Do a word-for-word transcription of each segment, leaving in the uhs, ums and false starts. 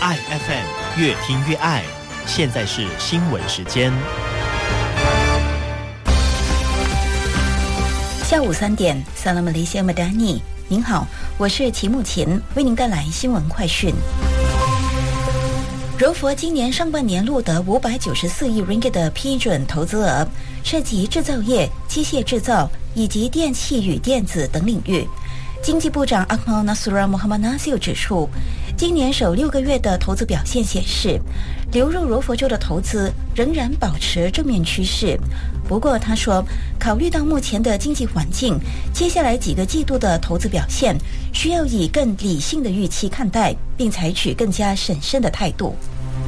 爱 F M 越听越爱。现在是新闻时间。 下午三点，萨拉马雷西亚马达尼，您好，我是齐木琴，为您带来新闻快讯。柔佛今年上半年录得五百九十四亿 ringgit 的批准投资额，涉及制造业、机械制造以及电气与电子等领域。经济部长 Akmal Nasrullah Mohamad Nasir 指出，今年首六个月的投资表现显示，流入柔佛州的投资仍然保持正面趋势。不过他说，考虑到目前的经济环境，接下来几个季度的投资表现需要以更理性的预期看待，并采取更加审慎的态度。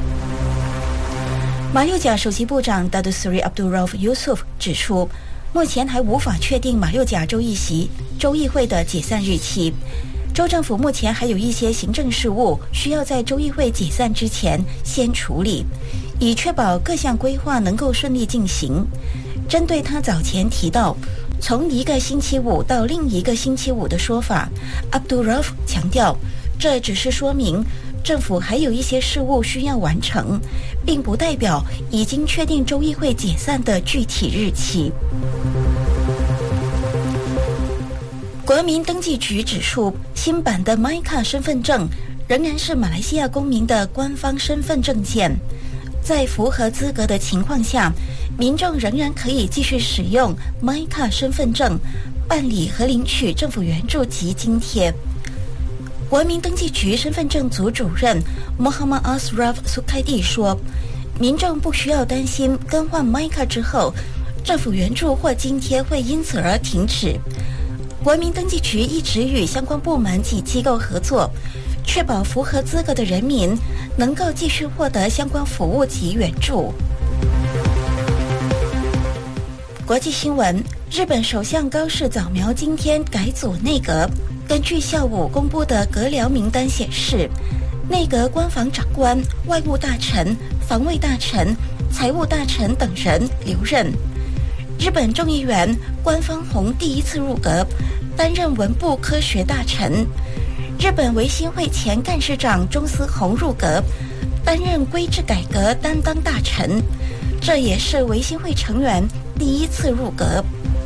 马六甲首席部长 Datuk Seri Abdul Rauf Yusof 指出，目前还无法确定马六甲州议席州议会的解散日期。州政府目前还有一些行政事务需要在州议会解散之前先处理，以确保各项规划能够顺利进行。针对他早前提到从一个星期五到另一个星期五的说法， Abdul Rauf 强调，这只是说明政府还有一些事务需要完成，并不代表已经确定州议会解散的具体日期。国民登记局指出，新版的 M Y C A 身份证仍然是马来西亚公民的官方身份证件，在符合资格的情况下，民众仍然可以继续使用 M Y C A 身份证办理和领取政府援助及津贴。国民登记局身份证组主任 Muhammad Asraf Sukaidi 说，民众不需要担心更换 M Y C A 之后，政府援助或津贴会因此而停止。国民登记局一直与相关部门及机构合作，确保符合资格的人民能够继续获得相关服务及援助。国际新闻，日本首相高市早苗今天改组内阁。根据下午公布的阁僚名单显示，内阁官房长官、外务大臣、防卫大臣、财务大臣等人留任。日本众议员官方弘第一次入阁，担任文部科学大臣。日本维新会前干事长中司宏入阁，担任规制改革担当大臣，这也是维新会成员第一次入阁。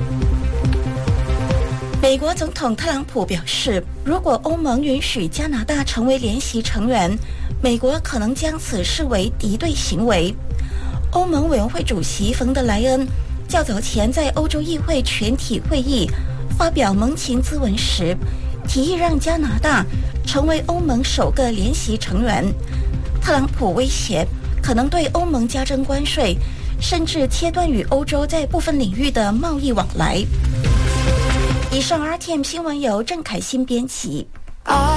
美国总统特朗普表示，如果欧盟允许加拿大成为联席成员，美国可能将此视为敌对行为。欧盟委员会主席冯德莱恩较早前在欧洲议会全体会议发表盟情咨文时，提议让加拿大成为欧盟首个联席成员。特朗普威胁可能对欧盟加征关税，甚至切断与欧洲在部分领域的贸易往来。以上 R T M 新闻由郑凯欣编辑。